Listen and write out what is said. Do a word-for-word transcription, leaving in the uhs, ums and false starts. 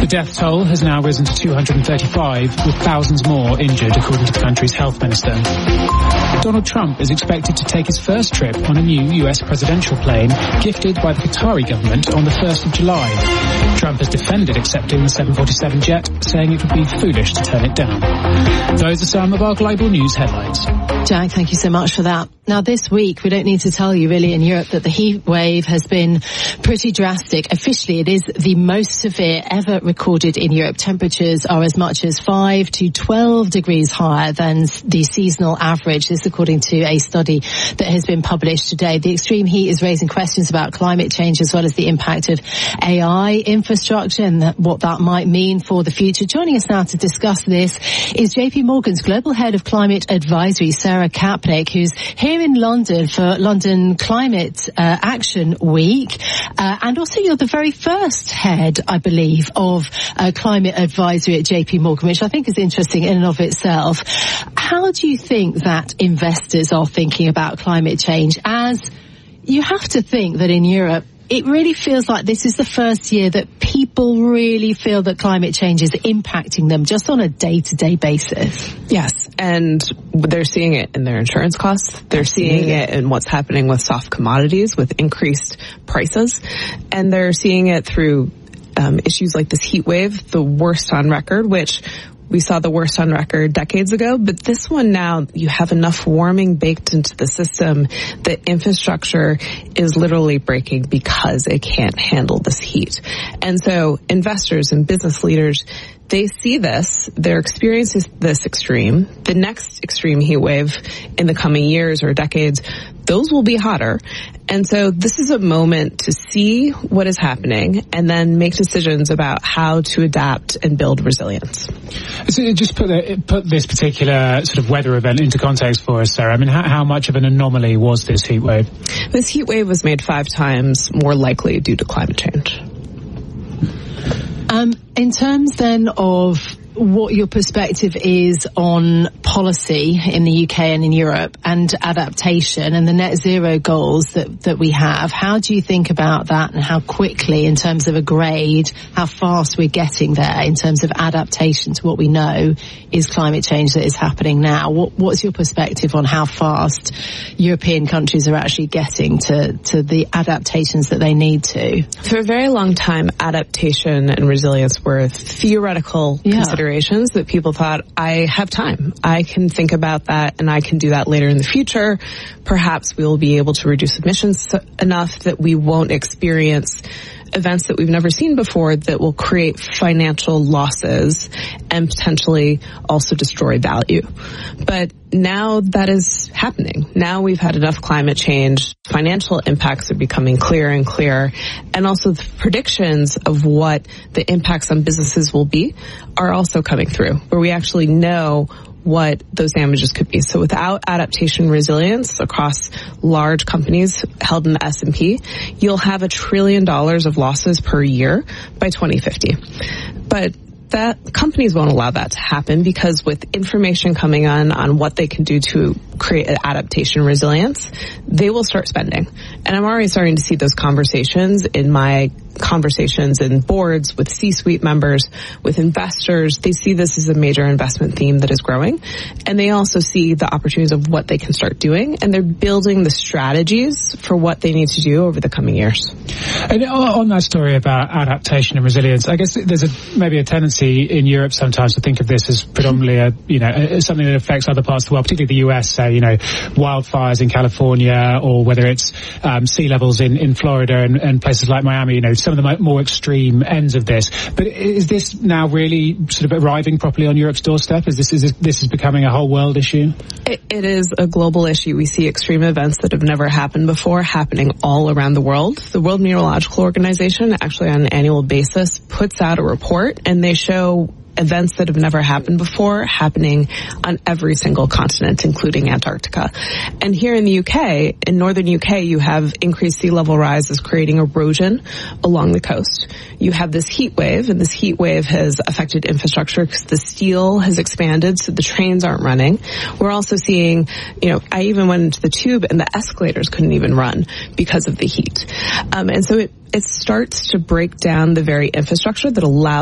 The death toll has now risen to two hundred thirty-five, with thousands more injured, according to the country's health minister. Donald Trump is expected to take his first trip on a new U S presidential plane gifted by the Qatari government on the first of July. Trump has defended accepting the seven forty-seven jet, saying it would be foolish to turn it down. Those are some of our global news headlines. Jack, thank you so much for that. Now, this week, we don't need to tell you really in Europe that the heat wave has been pretty drastic. Officially, it is the most severe ever recorded in Europe. Temperatures are as much as five to twelve degrees higher than the seasonal average. This according to a study that has been published today. The extreme heat is raising questions about climate change as well as the impact of A I infrastructure and what that might mean for the future. Joining us now to discuss this is J P Morgan's Global Head of Climate Advisory, Sarah Kapnick, who's here in London for London Climate uh, Action Week. Uh, and also you're the very first head, I believe, of uh, climate advisory at J P Morgan, which I think is interesting in and of itself. How do you think that investors are thinking about climate change, as you have to think that in Europe it really feels like this is the first year that people really feel that climate change is impacting them just on a day-to-day basis? Yes, and they're seeing it in their insurance costs. They're Absolutely. seeing it in what's happening with soft commodities, with increased prices, and they're seeing it through um, issues like this heat wave, the worst on record, which we saw the worst on record decades ago, but this one now, you have enough warming baked into the system that infrastructure is literally breaking because it can't handle this heat. And so investors and business leaders, they see this, they're experiencing this extreme. The next extreme heat wave in the coming years or decades, those will be hotter. And so this is a moment to see what is happening and then make decisions about how to adapt and build resilience. So just put, the, put this particular sort of weather event into context for us, Sarah. I mean, how, how much of an anomaly was this heat wave? This heat wave was made five times more likely due to climate change. Um, in terms then of what your perspective is on policy in the U K and in Europe and adaptation and the net zero goals that, that we have, how do you think about that and how quickly, in terms of a grade, how fast we're getting there in terms of adaptation to what we know is climate change that is happening now? What, what's your perspective on how fast European countries are actually getting to, to the adaptations that they need to? For a very long time, adaptation and resilience were theoretical yeah. considerations. That people thought, I have time. I can think about that and I can do that later in the future. Perhaps we will be able to reduce emissions enough that we won't experience events that we've never seen before that will create financial losses and potentially also destroy value. But now that is happening. Now we've had enough climate change. Financial impacts are becoming clearer and clearer. And also the predictions of what the impacts on businesses will be are also coming through, where we actually know what those damages could be. So without adaptation resilience across large companies held in the S and P, you'll have a trillion dollars of losses per year by twenty fifty. But that companies won't allow that to happen, because with information coming on on what they can do to create adaptation resilience, they will start spending. And I'm already starting to see those conversations in my conversations in boards with C-suite members, with investors. They see this as a major investment theme that is growing. And they also see the opportunities of what they can start doing. And they're building the strategies for what they need to do over the coming years. And on that story about adaptation and resilience, I guess there's a, maybe a tendency in Europe sometimes to think of this as predominantly a, you know, something that affects other parts of the world, particularly the U S, say, you know, wildfires in California, or whether it's um, sea levels in, in Florida and, and places like Miami, you know, some of the more extreme ends of this. But is this now really sort of arriving properly on Europe's doorstep? Is this, is this, this is becoming a whole world issue? It, it is a global issue. We see extreme events that have never happened before happening all around the world. The World Meteorological Organization actually on an annual basis puts out a report, and they show events that have never happened before happening on every single continent, including Antarctica. And here in the U K, in northern U K, you have increased sea level rises creating erosion along the coast. You have this heat wave, and this heat wave has affected infrastructure because the steel has expanded, so the trains aren't running. We're also seeing, you know, I even went into the tube and the escalators couldn't even run because of the heat. Um, and so it, it starts to break down the very infrastructure that allows